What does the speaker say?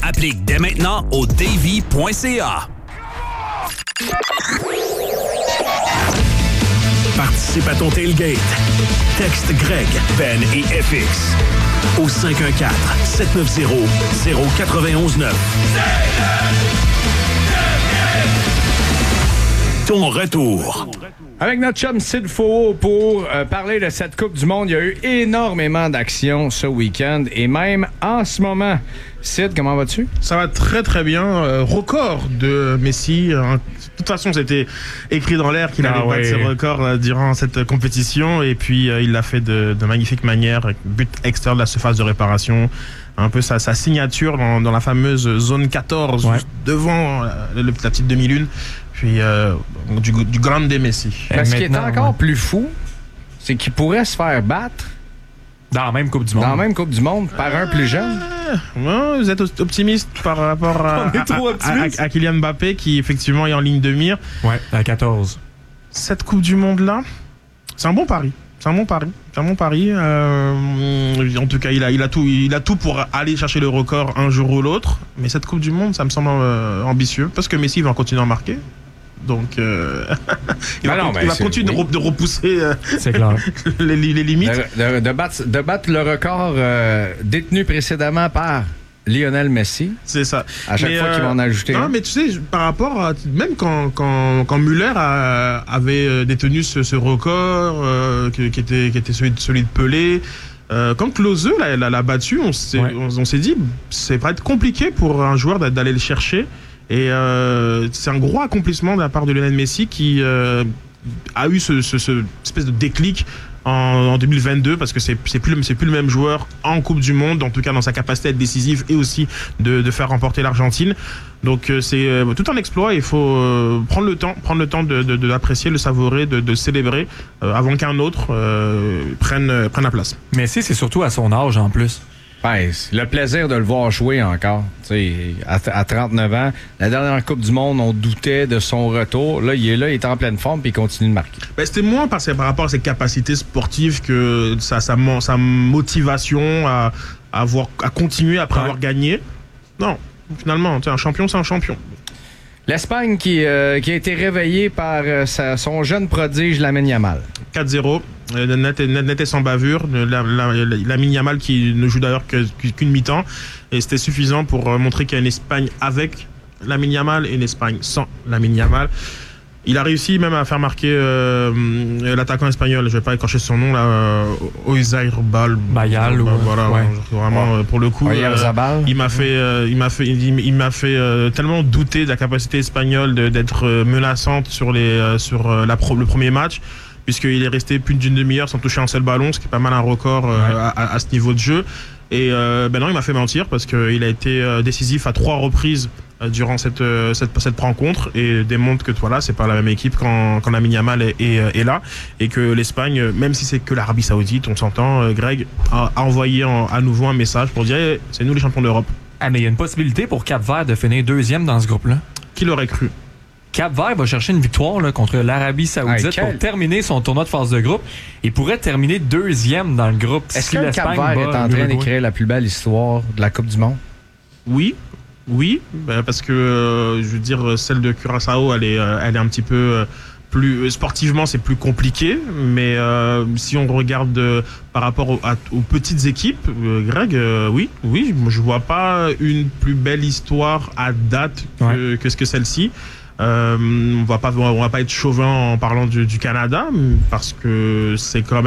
Applique dès maintenant au davy.ca. Participe à ton tailgate. Texte Greg, Ben et FX au 514-790-0919. Ton retour. Avec notre chum Sid Faux pour parler de cette Coupe du Monde. Il y a eu énormément d'actions ce week-end et même en ce moment. Sid, comment vas-tu? Ça va très très bien. Record de Messi. De toute façon, c'était écrit dans l'air qu'il allait battre ses records durant cette compétition. Et puis, il l'a fait de magnifique manière. But extérieur de la surface de réparation. Un peu sa signature dans la fameuse zone 14, juste devant la petite demi-lune. Puis, du grande Messi. Ce qui est encore plus fou, c'est qu'il pourrait se faire battre dans la même Coupe du Monde. Dans la même Coupe du Monde par un plus jeune. Ouais, vous êtes optimiste par rapport à Kylian Mbappé qui effectivement est en ligne de mire. Ouais, à 14. Cette Coupe du Monde-là, c'est un bon pari. En tout cas, il a tout pour aller chercher le record un jour ou l'autre. Mais cette Coupe du Monde, ça me semble ambitieux parce que Messi va continuer à marquer. Donc, il va continuer de repousser les limites. De battre le record détenu précédemment par Lionel Messi. C'est ça. À chaque fois qu'il va en ajouter. Non, mais tu sais, par rapport à. Même quand Müller avait détenu ce record, qui était celui de Pelé. Quand Klose l'a battu, on s'est dit c'est pas être compliqué pour un joueur d'aller le chercher. Et c'est un gros accomplissement de la part de Lionel Messi qui a eu ce espèce de déclic en 2022 parce que c'est plus le même joueur en Coupe du Monde, en tout cas dans sa capacité à être décisive et aussi de faire remporter l'Argentine. Donc c'est tout un exploit. Il faut prendre le temps de l'apprécier, le savourer, de célébrer avant qu'un autre prenne la place. Messi, c'est surtout à son âge en plus. Ouais, le plaisir de le voir jouer encore. À 39 ans, la dernière Coupe du Monde, on doutait de son retour. Là, il est en pleine forme puis il continue de marquer. C'était moins par rapport à ses capacités sportives que sa motivation à continuer après avoir gagné. Non, finalement, un champion, c'est un champion. L'Espagne qui a été réveillée par son jeune prodige Lamine Yamal. 4-0, net et sans bavure. Lamine Yamal qui ne joue d'ailleurs qu'une mi-temps. Et c'était suffisant pour montrer qu'il y a une Espagne avec Lamine Yamal et une Espagne sans Lamine Yamal. Il a réussi même à faire marquer l'attaquant espagnol, je ne vais pas écorcher son nom, Oyarzabal. Bayal. Voilà, vraiment, pour le coup, il m'a fait tellement douter de la capacité espagnole d'être menaçante sur le premier match, puisqu'il est resté plus d'une demi-heure sans toucher un seul ballon, ce qui est pas mal un record à ce niveau de jeu. Et non, il m'a fait mentir parce qu'il a été décisif à 3 reprises durant cette rencontre et démontre que c'est pas la même équipe quand Lamine Yamal est là, et que l'Espagne, même si c'est que l'Arabie Saoudite, on s'entend, Greg a envoyé à nouveau un message pour dire c'est nous les champions d'Europe. Ah, mais il y a une possibilité pour Cap-Vert de finir 2e dans ce groupe-là. Qui l'aurait cru? Cap-Vert va chercher une victoire contre l'Arabie Saoudite pour terminer son tournoi de phase de groupe. Il pourrait terminer 2e dans le groupe. Est-ce que le Cap-Vert est en train d'écrire la plus belle histoire de la Coupe du Monde? Oui, parce que je veux dire, celle de Curaçao, elle est un petit peu plus sportivement, c'est plus compliqué, mais si on regarde par rapport aux petites équipes, Greg, oui, je vois pas une plus belle histoire à date que celle-ci. On va pas être chauvin en parlant du Canada, parce que c'est quand même